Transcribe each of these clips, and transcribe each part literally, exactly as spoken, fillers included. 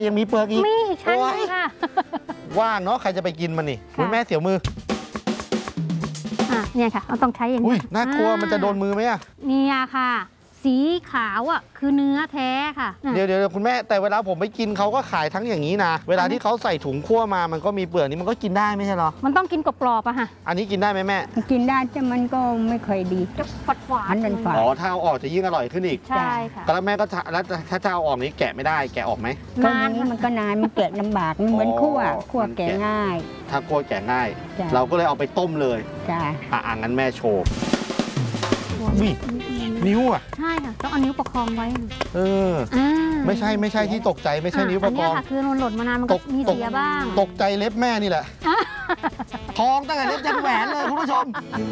ยังมีเปลือกอีกมีอีกชั้นนึงค่ะว่างเนาะใครจะไปกินมันนี่คุณแม่เสียวมืออ่ะเนี่ยค่ะเราต้องใช้อย่างนี้น่ากลัวมันจะโดนมือไหมอ่ะเนี่ยค่ะสีขาวอ่ะคือเนื้อแท้ค่ะเดี๋ยวเดี๋ยวคุณแม่แต่เวลาผมไปกินเขาก็ขายทั้งอย่างนี้นะเวลาที่เขาใส่ถุงคั่วมามันก็มีเปลือกนี่มันก็กินได้ไม่ใช่หรอมันต้องกินกรอบๆอะค่ะอันนี้กินได้ไหมแม่กินได้แต่มันก็ไม่ค่อยดีจะฝัดหวานมันฝาดอ๋อถ้าเอาออกจะยิ่งอร่อยขึ้นอีกใช่ค่ะแล้วแม่ก็แล้วถ้าจะเอาออกนี้แกะไม่ได้แกะออกไหมตอนนี้มันก็นานมันแกะลำบากมันเหมือนคั่วคั่วแกะง่ายถ้าคั่วแกะง่ายเราก็เลยเอาไปต้มเลยจ้าอ่ะงั้นแม่โชว์นี่นิ้วอ่ะใช่ค่ะต้องเอานิ้วประคองไว้เออไม่ใช่ไม่ใช่ที่ตกใจไม่ใช่นิ้วประคองอันนี้ค่ะคือมันหล่นมานานมันก็มีเสียบ้างตกใจเล็บแม่นี่แหละทองตั้งแต่เล็บยันแหวนเลยคุณผู้ชม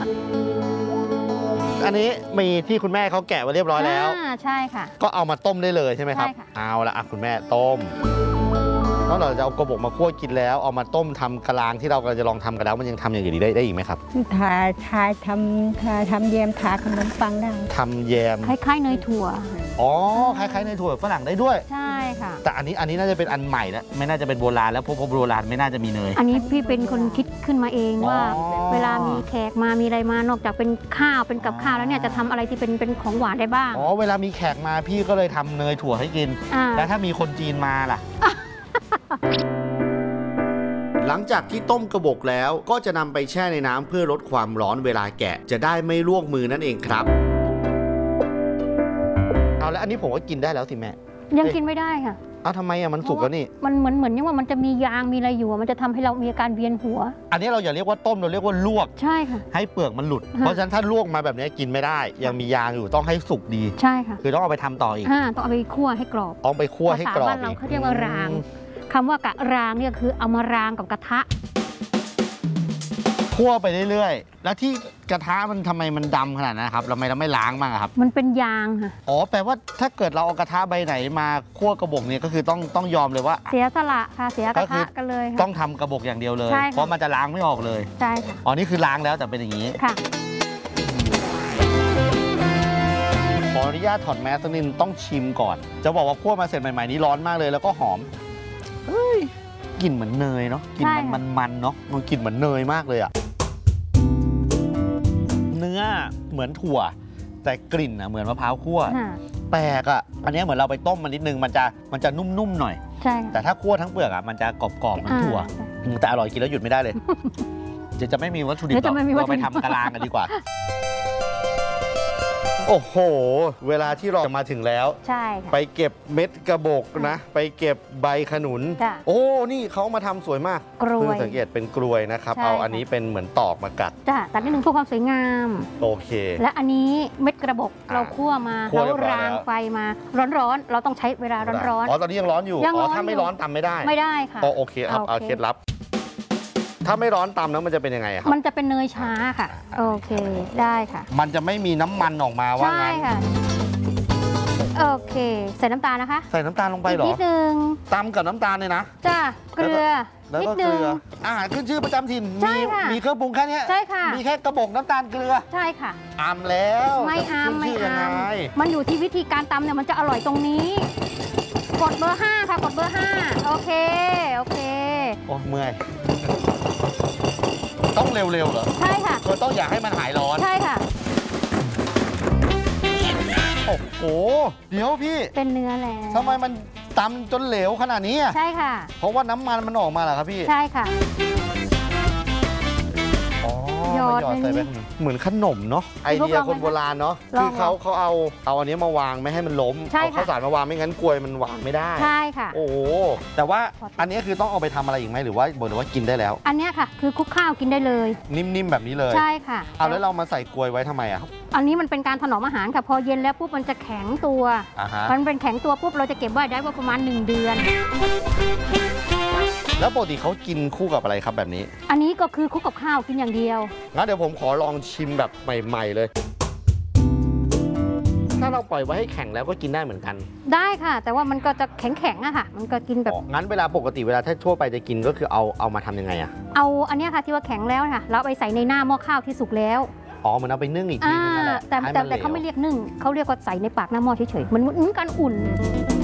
อันนี้มีที่คุณแม่เขาแกะไว้เรียบร้อยแล้วใช่ค่ะก็เอามาต้มได้เลยใช่ไหมครับเอาละอ่ะคุณแม่ต้มแล้วเราจะเอากระบอกมาคั่วกินแล้วเอามาต้มทำกะลางที่เรากำลังจะลองทำกันแล้วมันยังทำอย่างอื่นได้ได้อีกไหมครับทาทาทำทาทำแยมทาขนมปังได้ทำแยมคล้ายๆเนยถั่วอ๋อคล้ายๆเนยถั่วฝรั่งได้ด้วยใช่ค่ะแต่อันนี้อันนี้น่าจะเป็นอันใหม่แล้วไม่น่าจะเป็นโบราณแล้วเพราะโบราณไม่น่าจะมีเนยอันนี้พี่เป็นคนคิดขึ้นมาเองว่าเวลามีแขกมามีอะไรมานอกจากเป็นข้าวเป็นกับข้าวแล้วเนี่ยจะทำอะไรที่เป็นเป็นของหวานได้บ้างอ๋อเวลามีแขกมาพี่ก็เลยทำเนยถั่วให้กินแล้วถ้ามีคนจีนมาล่ะหลังจากที่ต้มกระบอกแล้วก็จะนำไปแช่ในน้ำเพื่อลดความร้อนเวลาแกะจะได้ไม่ลวกมือนั่นเองครับเอาแล้วอันนี้ผมก็กินได้แล้วสิแม่ยังกินไม่ได้ค่ะเอาทำไมอ่ะมันสุกแล้วนี่มันเหมือนเหมือนยังว่ามันจะมียางมีอะไรอยู่มันจะทำให้เรามีอาการเวียนหัวอันนี้เราอย่าเรียกว่าต้มเราเรียกว่าลวกใช่ค่ะให้เปลือกมันหลุดเพราะฉะนั้นถ้าลวกมาแบบนี้กินไม่ได้ยังมียางอยู่ต้องให้สุกดีใช่ค่ะคือต้องเอาไปทำต่ออีกต้องเอาไปคั่วให้กรอบเอาไปคั่วให้กรอบภาษาบ้านเราเขาเรียกว่ารางคำว่ากะรางเนี่ยคือเอามารางกับกระทะคั่วไปเรื่อยๆแล้วที่กระทะมันทำไมมันดำขนาดนั้นครับเราไม่เราไม่ล้างบ้างครับมันเป็นยางค่ะอ๋อแปลว่าถ้าเกิดเราเอากระทะใบไหนมาคั่วกระบอกเนี่ยก็คือต้องต้องยอมเลยว่าเสียสละค่ะเสียกระทะกันเลยต้องทำกระบอกอย่างเดียวเลยเพราะมันจะล้างไม่ออกเลยใช่ค่ะอ๋อนี่คือล้างแล้วแต่เป็นอย่างนี้ค่ะขออนุญาตถอดแมสสักนิดต้องชิมก่อนจะบอกว่าคั่วมาเสร็จใหม่ๆนี้ร้อนมากเลยแล้วก็หอมเฮ้ยกลิ่นเหมือนเนยเนาะกลิ่นมันมันๆเนาะมันกลิ่นเหมือนเนยมากเลยอะเนื้อเหมือนถั่วแต่กลิ่นอะเหมือนมะพร้าวคั่วแปลกอะอันนี้เหมือนเราไปต้มมันนิดนึงมันจะมันจะนุ่มๆหน่อยใช่แต่ถ้าคั่วทั้งเปลือกอะมันจะกรอบๆเหมือนถั่วแต่อร่อยกินแล้วหยุดไม่ได้เลยจะจะไม่มีวัตถุดิบเราไปทำกะลางกันดีกว่าโอ้โหเวลาที่เราจะมาถึงแล้วใช่ไปเก็บเม็ดกระบอกนะไปเก็บใบขนุนโอ้นี่เขามาทำสวยมากกล้วยสังเกตเป็นกลวยนะครับเอาอันนี้เป็นเหมือนตอกมากัดจ้ะตัดนิดนึงเพื่อความสวยงามโอเคและอันนี้เม็ดกระบอกเราคั่วมาแล้วรางไฟมาร้อนๆเราต้องใช้เวลาร้อนๆอ๋อตอนนี้ยังร้อนอยู่อ๋อถ้าไม่ร้อนตำไม่ได้ไม่ได้ค่ะโอเคครับเอาเคล็ดลับถ้าไม่ร้อนตำแล้วมันจะเป็นยังไงครับมันจะเป็นเนยช้าค่ะโอเคได้ค่ะมันจะไม่มีน้ำมันออกมาว่างั้นใช่ค่ะโอเคใส่น้ำตาลนะคะใส่น้ำตาลลงไปเหรอนิดนึงตำกับน้ำตาลเลยนะจ้าเกลือแล้วก็เกลืออาหารขึ้นชื่อประจำถิ่นมีมีเครื่องปรุงแค่นี้ใช่ค่ะมีแค่กระบอกน้ำตาลเกลือใช่ค่ะอามแล้วไม่อามไม่อามมันอยู่ที่วิธีการตำเนี่ยมันจะอร่อยตรงนี้กดเบอร์ห้าค่ะกดเบอร์ห้าโอเคโอเคโอ้เมื่อยต้องเร็วๆเหรอใช่ค่ะคือต้องอยากให้มันหายร้อนใช่ค่ะโอ้โหเดี๋ยวพี่เป็นเนื้อแล้วทำไมมันตำจนเหลวขนาดนี้ใช่ค่ะเพราะว่าน้ำมันมันออกมาเหรอครับพี่ใช่ค่ะหยอดใส่ไปเหมือนขนมเนาะไอเดียคนโบราณเนาะคือเขาเขาเอาเอาอันนี้มาวางไม่ให้มันล้มเอาข้าวสารมาวางไม่งั้นกล้วยมันวางไม่ได้ใช่ค่ะโอ้แต่ว่าอันนี้คือต้องเอาไปทำอะไรอีกไหมหรือว่าบอกเลยว่ากินได้แล้วอันนี้ค่ะคือคลุกข้าวกินได้เลยนิ่มๆแบบนี้เลยใช่ค่ะเอาแล้วเรามาใส่กล้วยไว้ทำไมอ่ะอันนี้มันเป็นการถนอมอาหารค่ะพอเย็นแล้วปุ๊บมันจะแข็งตัวมันเป็นแข็งตัวปุ๊บเราจะเก็บไว้ได้ว่าประมาณหนึ่งเดือนแล้วปกติเขากินคู่กับอะไรครับแบบนี้อันนี้ก็คือคู่กับข้าวกินอย่างเดียวงั้นเดี๋ยวผมขอลองชิมแบบใหม่ๆเลยถ้าเราปล่อยไว้ให้แข็งแล้วก็กินได้เหมือนกันได้ค่ะแต่ว่ามันก็จะแข็งๆอะค่ะมันก็กินแบบงั้นเวลาปกติเวลาถ้าทั่วไปจะกินก็คือเอาเอามาทำยังไงอะเอาอันนี้ค่ะที่ว่าแข็งแล้วค่ะเราไปใส่ในหน้าหม้อข้าวที่สุกแล้วอ๋อเหมือนเอาไปนึ่งอีกทีนึงนั่นแหละแต่แต่เขาไม่เรียกนึ่งเขาเรียกว่าใส่ในปากหน้าหม้อเฉยๆมันเหมือนการอุ่น